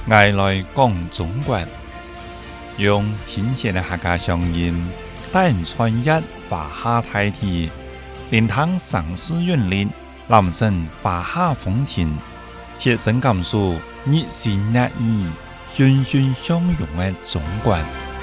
爱来讲中国，用亲切的客家乡音，带人穿越华夏大地，连通城市韵律，人生华夏风情，切身感受热情热意、欣欣向荣的中国。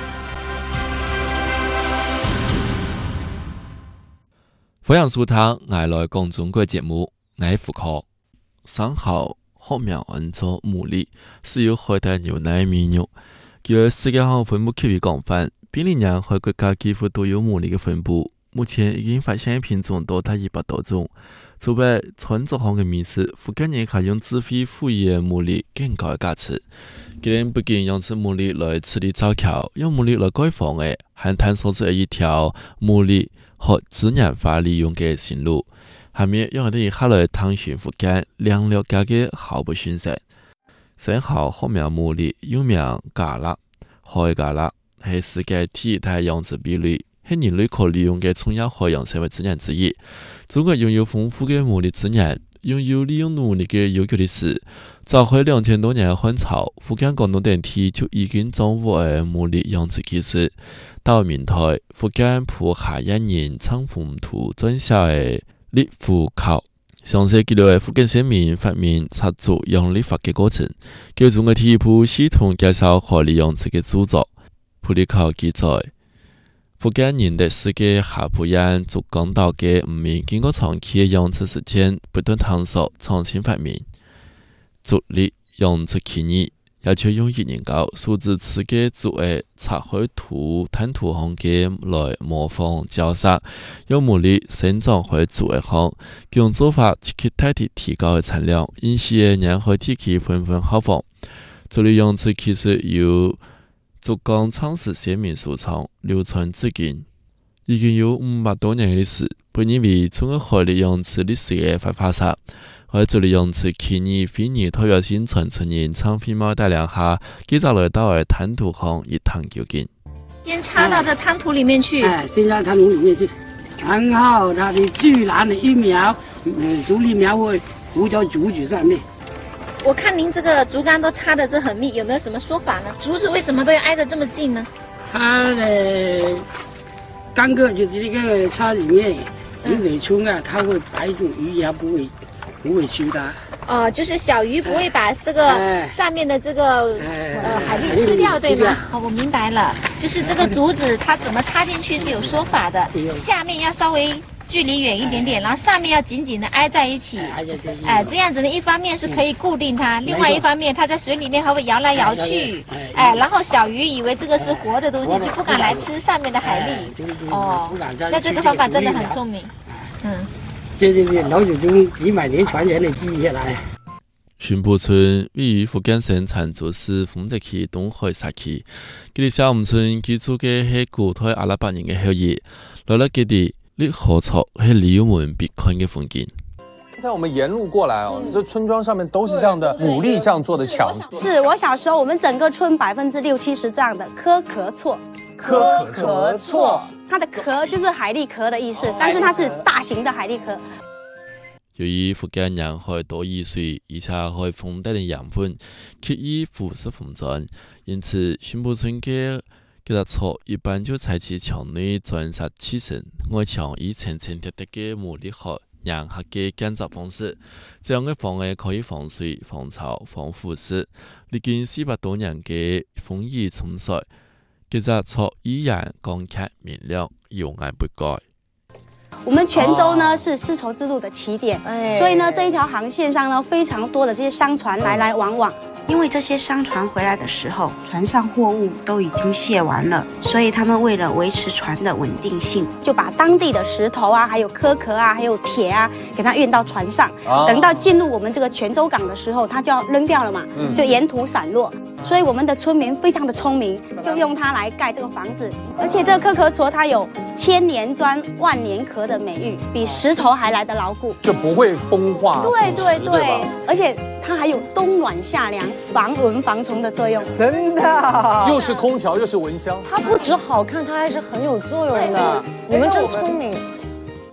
欢迎收听《爱来讲中国》节目，我是傅科。生蚝、学苗按照牡蛎是由海带牛奶面肉，由于世界上分布极为广泛，比利年海国家几乎都有牡蛎的分布。目前已经发现的品种多达100多种。作为川族行的美食，福建人还用智慧赋予牡蛎更高的价值。今天不仅用此牡蛎来处理造桥，用牡蛎来改房的，还探索出一条牡蛎和自然化利用的新路。下面让我们一起来探寻福建两了解的好不逊色。生蚝学苗牡蛎又名蛤蜊、海蛤蜊，是世界第一大养殖比率，是人类可利用的重要海洋生物资源之一。中国拥有丰富的牡蛎资源，拥有利用牡蛎的悠久历史。早在2000多年的汉朝，福建、广东等地就已经掌握了牡蛎养殖技术。到明代，福建浦夏一人仓凤图撰写的立户考，详细记录了福建先民发明插足养殖法的过程，给中国第一部系统介绍河狸养殖的著作。普里考记载，福建人的世界下浦沿竹江岛的5名经过长期的养殖实践，不断探索创新发明，竹蛎养殖起义。要求用1年高数字刺激竹的插海土滩土行嘅来模仿交叉，用牡蛎生长回竹的行，这种做法可大大提高的产量，因此沿海地区纷纷效仿。竹蛎养殖技术由竹江创始先民所创，流传至今，已经有500多年的历史，被认为中国海蛎养殖历史的发发沙。在这里养殖去年非遗代表性传承人张飞猫带领下，记载了到了滩涂行一探究竟。 先插到这滩涂里面去， 先插滩涂里面去，然后它的巨蓝的育苗，竹砾苗会糊在竹子上面。 我看您这个竹竿都插的这很密，有没有什么说法呢？竹子为什么都要挨得这么近呢？ 它的单个就是这个插里面有水冲啊，它会把一种鱼芽不会吃的。 就是小鱼不会把这个上面的这个海蛎吃掉，对吗？我明白了，就是这个竹子它怎么插进去是有说法的，下面要稍微距离远一点点，然后上面要紧紧的挨在一起。这样子呢，一方面是可以固定它，另外一方面它在水里面还会摇来摇去。然后小鱼以为这个是活的东西，就不敢来吃上面的海蛎。那这个方法真的很聪明。 这老祖宗几百年传承的记忆下来。 巡捕村位于福建省长洲市丰泽区东海社区，这里小渔村居住的是古代阿拉伯人的后裔，来了这里立河草是旅游们必看的风景。 在我们沿路过来这村庄上面都是这样的牡蛎这样做的墙。 是我小时候，我们整个村60%-70%这样的壳错。 壳错， 它的壳就是海蛎壳的意思，但是它是大型的海蛎壳。 由于福建沿海多雨水，而且海风带的养分可以腐蚀风筝，因此巡捕村的这个草一般就采取墙内砖石砌成，外墙以层层叠叠的牡蛎壳粘合的建造方式，这样的房子可以防水、防潮、防腐蚀。历经400多年的风雨冲刷，这个草依然光洁明亮，有爱不改。 我们泉州呢是丝绸之路的起点，所以呢这一条航线上呢非常多的这些商船来来往往。 因为这些商船回来的时候，船上货物都已经卸完了，所以他们为了维持船的稳定性， 就把当地的石头啊、还有壳啊、还有铁啊，给它运到船上。等到进入我们这个泉州港的时候，它就要扔掉了嘛，就沿途散落。所以我们的村民非常的聪明，就用它来盖这个房子。而且这个壳矬它有千年砖、万年壳的美誉，比石头还来得牢固， 就不会风化。 对，而且它还有冬暖夏凉、防蚊防虫的作用。 真的，又是空调又是蚊香。 它不只好看，它还是很有作用的。你们真聪明。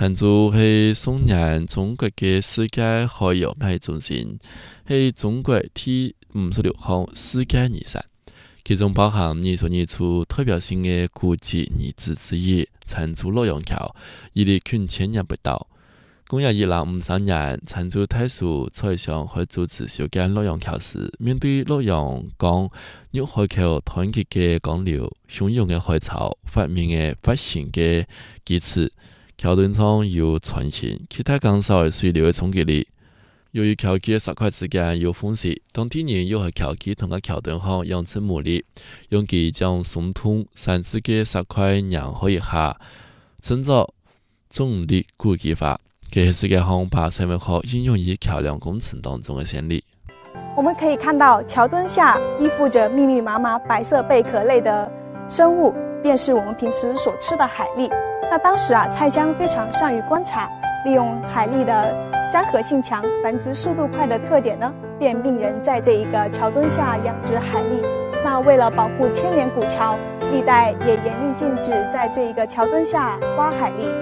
常驻是松阳中国嘅世界海洋派中心，是中国第56項世界遺產，其中包含2022處代表性嘅國際遺址之一常駐洛陽橋，屹立近1000年不到。公元2053年，常駐太祖宰相去組織修建洛陽橋時，面對洛陽江入海口湍急嘅江流、洶湧嘅海潮、發明嘅發行嘅機器，橋墩上有船型，其他更少嘅水流嘅衝擊力。由於橋基石塊之間有縫隙，當地人要喺橋基同個橋墩上用出木力，用佢將鬆動散置嘅石塊讓開一下，稱作重力固基法。這是世界上把生物學應用於橋梁工程當中的先例。 我們可以看到橋墩下依附着密密麻麻白色貝殼類的生物，便是我們平時所吃的海蠣。那當時蔡襄非常善於觀察，利用海蠣的粘合性強、繁殖速度快的特點呢，便命人在這一個橋墩下養殖海蠣。那為了保護千年古橋，歷代也嚴令禁止在這一個橋墩下挖海蠣。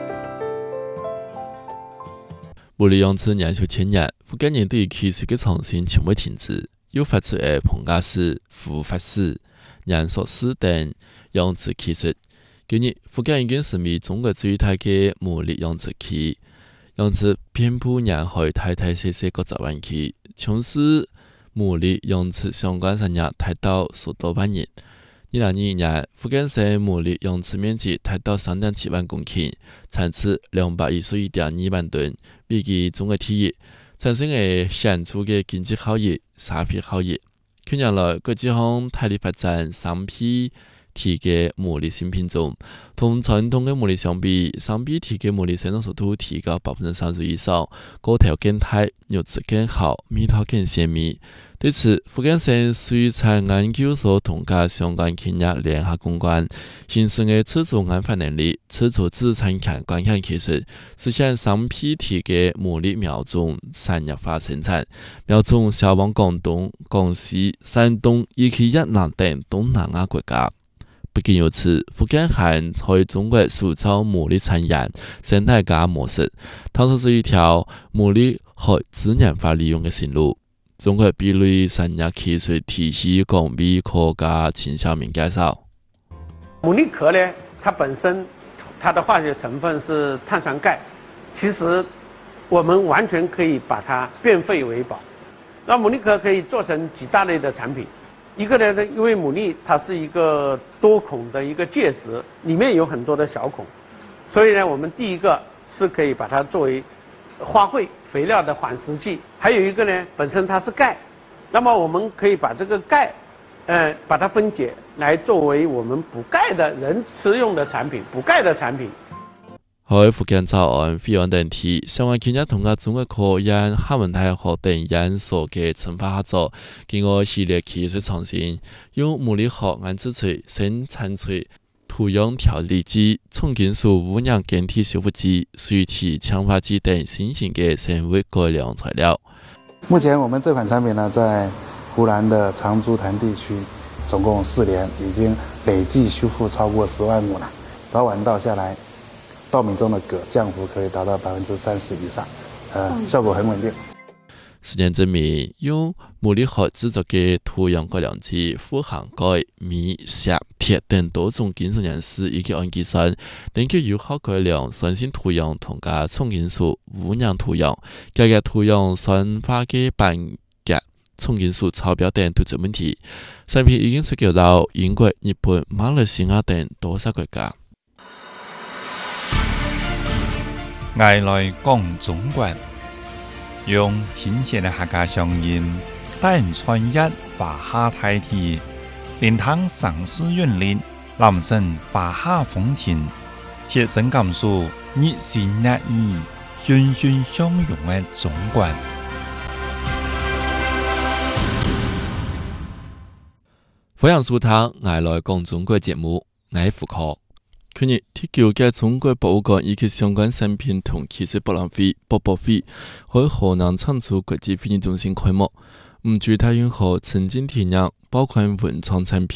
木力養殖年數1000年，福建人對於技術嘅創新從未停止，又發出嘅彭家氏、護法氏、人索氏等養殖技術。今日福建已經成為中國最大嘅木力養殖區，養殖遍佈沿海大大小小各個灣區，從事木力養殖相關產業達到10多萬人。2021年，福建省木力養殖面積達到3.7萬公頃，產值211.2萬噸，比起中國第一，產生嘅顯著嘅經濟效益、社會效益。近年來，國際上大力發展3P 體嘅木力新品種，同傳統嘅木力相比，3P 體嘅木力生產速度提高30%以上，個頭更大，肉質更好，味道更鮮美。對此，福建省水產研究所同家相關企業聯合攻關，形成嘅自主研發能力、自主自產權關鍵技術，實現3P 體嘅木力苗種產業化生產，苗種銷往廣東、廣西、山東以及越南等東南亞國家。不僅如此，福建還在中國塑造木力產業生態化模式，探索是一條木力可資源化利用嘅新路。中國比類產業技術體系廣為科家秦曉明介紹。 牡蠣殼呢，它本身它的化學成分是碳酸鈣，其實我們完全可以把它變廢為寶。那牡蠣殼可以做成幾大類的產品。一個呢，因為牡蠣它是一個多孔的一個介質，裡面有很多的小孔，所以呢，我們第一個是可以把它作為花卉肥料的緩釋劑。還有一個呢，本身它是鈣，那麼我們可以把這個鈣，把它分解來作為我們補鈣的人吃用的產品，補鈣的產品。 喺福建潮安、惠安等地，相關企業同中國科研、廈門大學等研所嘅深化合作，經過系列技術創新，用木力學研製出生產出土壤調理機、重金屬污染檢體修復機、水體強化機等新型嘅生物改良材料。 目前我們這款產品呢，在湖南的長株潭地區，總共4年，已經累計修復超過10萬畝了。早晚稻下來，稻米中的鉻降幅可以達到30%以上，效果很穩定。 實驗證明，用木力學製作嘅土壤改良機富含鈣、鎂、硒、鐵等多種金屬元素以及氨基酸，能夠有效改良酸性土壤同加重金屬污染土壤，解決土壤酸化嘅苯鉀、重金屬超標等突出問題。產品已經出口到英國、日本、馬來西亞等多個國家。 愛來講中國，用親切的客家鄉音，帶人穿越華夏大地，連通城市園林，臨身華夏風情，切身感受熱情熱意、欣欣向榮的中國。 歡迎收聽愛來講中國節目，我係福科。去年第9屆中國博物館以及相關產品同技術博覽會博博會喺河南長洲國際會議中心開幕。唔主題任何曾經體驗，包括文創產品、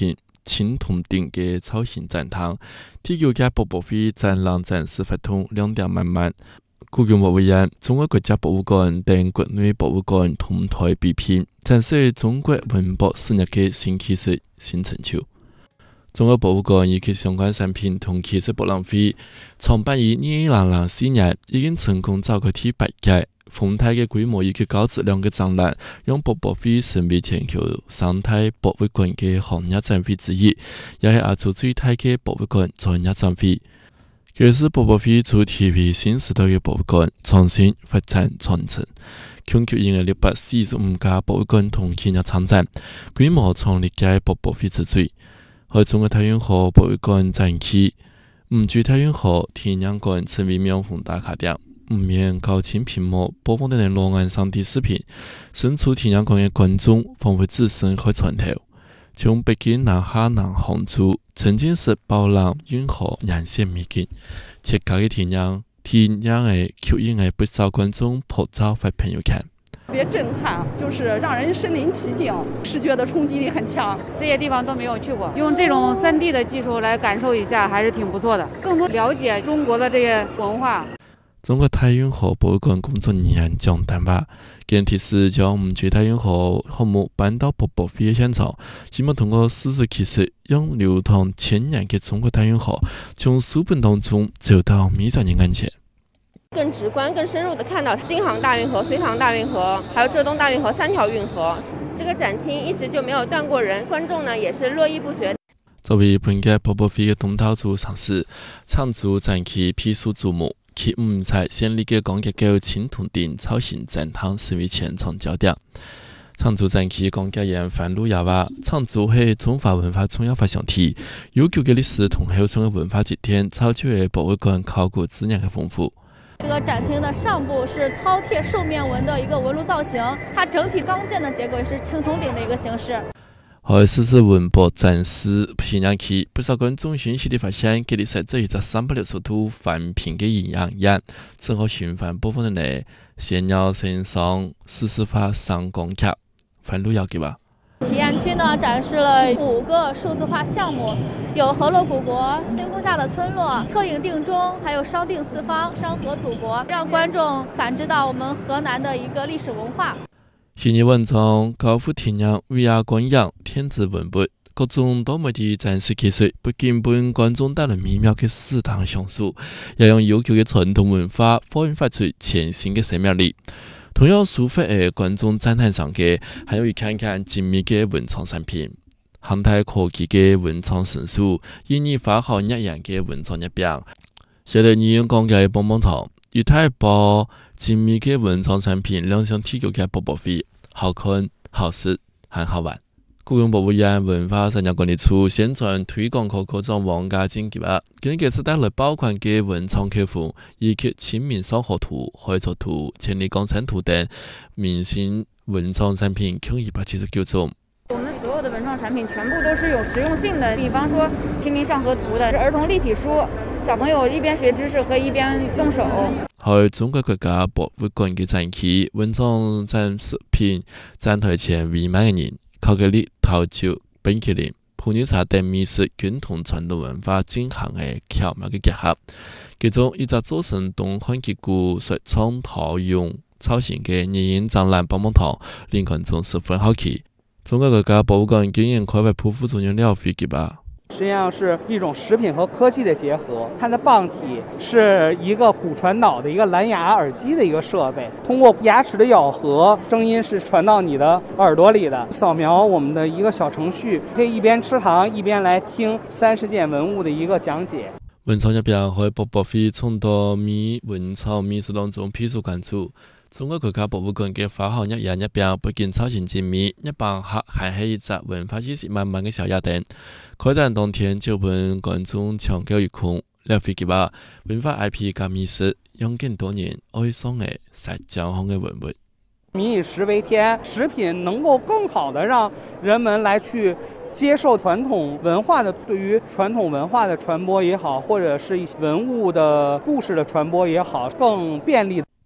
青铜鼎嘅造型展堂，第9届博博会展览展示活动亮点满满。故宮博物院、中國國家博物館等國內博物館同台比拼，展示中國文博事業嘅新技術、新成就。中國博物館以及相關產品同技術博覽會創辦於2004年，已經成功召開第8屆。豐大嘅規模以及高質量嘅展覽，讓博博會成為全球生態博物館嘅行業展會之一，也係亞洲最大嘅博物館專業展會。這次博博會主題為新時代嘅博物館創新、發展、傳承，共吸引了645家博物館同企業參展，規模創歷屆博博會之最。喺中國太運河博物館展期，五 G 太運河天然館成為명峰打卡點。5面高清屏幕播放的內容按 3D 視頻，身處天然館嘅觀眾仿佛置身喺船頭，從北京南下南杭州，沉浸式包攬運河沿線美景，切格嘅天然嘅吸引嘅不少觀眾拍照發朋友圈。 特別震撼，就是讓人身臨其境，視覺的衝擊力很強。 這些地方都沒有去過，用這種3D 的技術來感受一下，還是挺不錯的，更多了解中國的這些文化。 中國太運河博物館工作人員蔣丹華更提示，將5 G 太運河項目搬到博博會現場，希望通過實時技術，讓流淌千年嘅中國太運河從書本當中走到每個人眼前。 更直觀、更深入地看到京杭大運河、绥杭大運河，還有浙東大運河3條運河。這個展廳一直就沒有斷過人，觀眾呢也是絡繹不絕。 作為本屆博博會嘅東道主嘗試，長足展期披蘇矚目。其5彩絢麗嘅鋼結構青銅鼎造型展堂成為全場焦點。長足展期講解員范路亞話：長足係中華文化重要發祥地，悠久嘅歷史同厚重嘅文化積澱，造就嘅博物館考古資源嘅豐富。 這個展廳的上部是饕餮獸面紋的一個紋路造型，它整體鋼件的結構也是青銅鼎的一個形式。 喺實時文博展示片日期，不少觀眾欣喜地發現，佢哋實質一隻360度翻屏嘅陰陽眼，正好循環播放的呢鮮鳥身上實時發上光劇。范路要給吧。 體驗區呢展示了5個數字化項目，有河洛古國、星空下的村落、策影定中，還有商定四方、山河祖國，讓觀眾感知到我們河南的一個歷史文化。 虛擬文創、高富天然、VR 觀影、電子文物，各種多媒體展示技術，不僅為觀眾帶來美妙嘅視聽享受，也讓悠久嘅傳統文化發揮出全新嘅生命力。同樣抒發嘅觀眾讚嘆上嘅，還有一看看精密嘅文創產品，航太科技嘅文創神書，印尼發好一樣嘅文創一邊，寫得你用講嘅棒棒糖，一大包精密嘅文創產品亮相第9屆博博會，好看、好食、很好玩。故宮博物院文化產業管理處宣傳推廣科各種網價經濟計劃，給此帶來爆款嘅文創客戶，以及清明上河圖、海藻圖、千里江山圖等明星文創產品共179種。 我們所有的文創產品全部都是有實用性的，比方說清明上河圖的兒童立體書，小朋友一邊學知識和一邊動手。 喺中國國家博物館嘅展期，文創展示品展台前圍滿嘅人，巧克力、桃酒、冰淇淋、普洱茶等美食均同傳統文化進行嘅巧妙嘅結合。其中一隻做成東漢擊鼓說唱陶俑造型嘅人形展覽棒棒糖，令觀眾十分好奇。中國國家博物館經營開發匍匐中央料飛機吧。 實際上是一種食品和科技的結合，它的棒體是一個骨傳導的一個藍牙耳機的一個設備，通過牙齒的咬合，聲音是傳到你的耳朵裡的。掃描我們的一個小程序，可以一邊吃糖一邊來聽30件文物的一個講解。 文創入邊喺博博會從多米文創美術當中披露關注。中國國家博物館嘅發行一樣一邊不僅造型精密，一旁還係一隻文化知識滿滿嘅小啞燈。開展當天就問觀眾搶購一空，料飛機吧文化 IP 加美食，讓更多人愛上嘅實講好嘅文物。 民以食為天，食品能夠更好的讓人們來去接受傳統文化的，對於傳統文化的傳播也好，或者是文物的故事的傳播也好，更便利。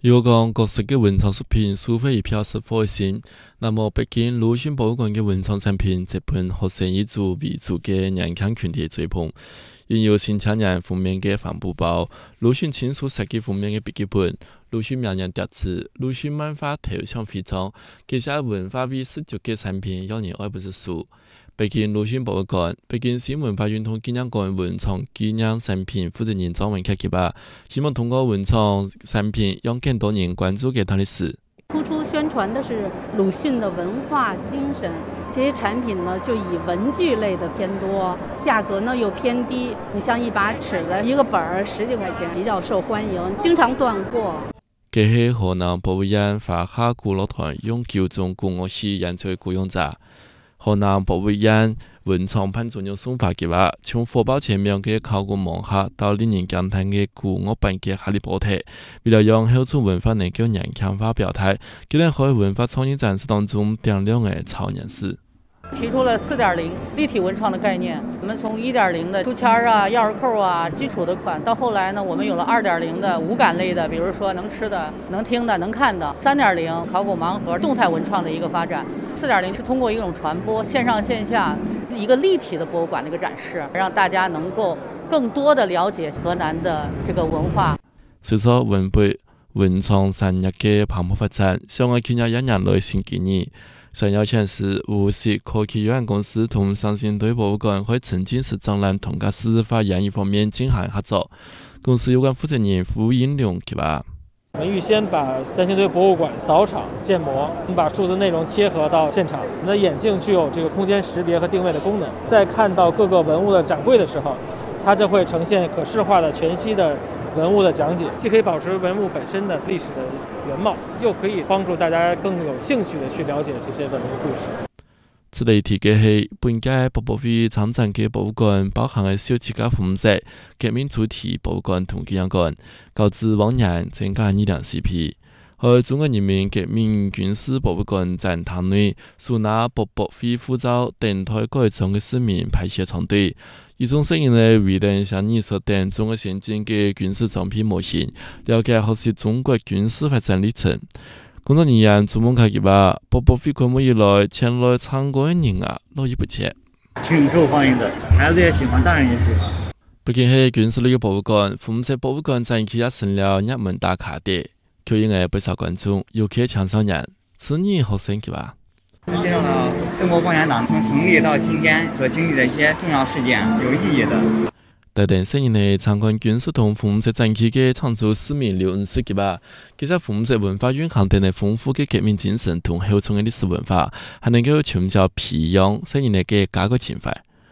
如果讲各式嘅文创食品收费票是火星，那么北京鲁迅博物馆嘅文创产品则被学生一族为主嘅年轻群体追捧。印有新青年封面嘅帆布包、鲁迅亲属设计封面嘅笔记本、鲁迅名人碟子、鲁迅漫画头像徽章，这些文化为19嘅产品让人爱不释手。北京鲁迅博物馆、北京市文化运动纪念馆文创纪念产品负责人张文凯话，希望通过文创产品让更多人关注给他的史。 突出宣传的是鲁迅的文化精神，这些产品呢就以文具类的偏多，价格呢又偏低。你像一把尺子，一个本儿10几块钱，比较受欢迎，经常断货。 这是河南博物院华夏古乐团永久中古乐史研究的雇佣者。河南博物院文创潘总用送法计划，从火爆前面嘅考古盲盒到令人感叹嘅古乐版嘅哈利波特，为了让后出文化能够年轻化表态，今年喺文化创意展示当中点亮嘅超年史。 提出了4.0立体文创的概念，我们从1.0的书签啊、钥匙扣啊基础的款，到后来呢，我们有了2.0的五感类的，比如说能吃的、能听的、能看的；3.0考古盲盒动态文创的一个发展；4.0是通过一种传播，线上线下一个立体的博物馆的一个展示，让大家能够更多的了解河南的这个文化。 随着文博文创产业嘅蓬勃发展，上海今日1年来新建议。上邀请是无锡科技有限公司同上星堆博物馆会沉浸式展览同家司法演艺方面进行合作。公司有关负责人胡英良话： 我们预先把三星堆博物馆扫场建模，我们把数字内容贴合到现场。我们的眼镜具有这个空间识别和定位的功能，在看到各个文物的展柜的时候，它就会呈现可视化的全息的文物的讲解，既可以保持文物本身的历史的原貌，又可以帮助大家更有兴趣的去了解这些文物故事。 此类提嘅係本屆博博會參展嘅博物館包含嘅小企業風格、革命主題博物館同紀念館，較之往年增加2.4倍。喺中國人民革命軍事博物館展廳內，數納博博會護照等待改裝嘅市民排協長隊。一種適應嘅維登向藝術等中國先進嘅軍事裝備模型，了解學習中國軍事發展歷程。工作人員朱夢凱話：博博會規模以來，前來參觀嘅人啊，絡繹不絕。 挺受歡迎的，孩子也喜歡，大人也喜歡。 北京係軍事旅遊博物館，負責博物館展期也成了熱門打卡點，吸引嘅不少觀眾，尤其青少年。此年學生話。 介紹到中國共產黨從成立到今天所經歷的一些重要事件，有意義的。 特定適應嘅參觀軍事同負責展期嘅창조市民劉恩師話，其實負責文化蘊含定係豐富嘅革命精神同厚重嘅歷史文化，還能夠從小培養適應嘅家國情懷。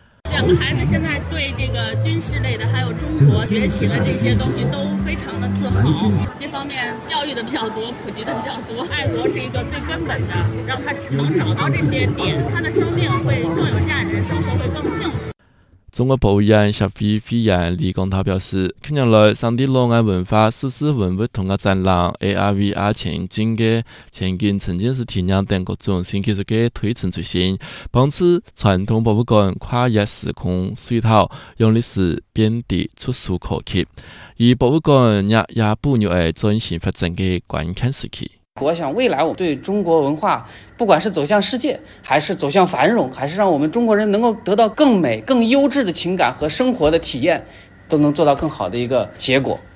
2個孩子現在對這個軍事類的，還有中國崛起的這些東西都非常的自豪。這方面教育的比較多，普及的比較多。愛國是一個最根本的，讓他能找到這些點，他的生命會更有價值，生活會更幸福。 中國博物院協會會員李光濤表示，近年來3地內外文化、史詩文物同個展覽、AR、VR 前景嘅前景沉浸式體驗等各種新技術嘅推陳出新，幫助傳統博物館跨越時空隧道，讓歷史變得觸手可及。而博物館也步入轉型發展嘅關鍵時期。 我想未來我對中國文化，不管是走向世界，還是走向繁榮，還是讓我們中國人能夠得到更美、更優質的情感和生活的體驗，都能做到更好的一個結果。